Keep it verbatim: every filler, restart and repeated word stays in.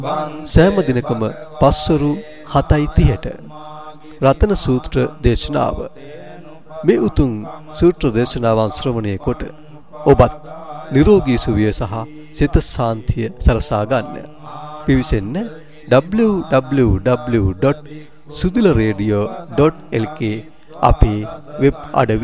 සෑම දිනකම පස්වරු හතයි තිහට රතන සූත්‍ර දේශනාව. මේ උතුම් සූත්‍ර දේශනාවන් ශ්‍රවණය කොට ඔබත් නිරෝගී සුවය සහ සිත සාන්තිය සලසා ගන්න. පිවිසෙන්න w w w dot sudila radio dot l k අපේ වෙබ් අඩවි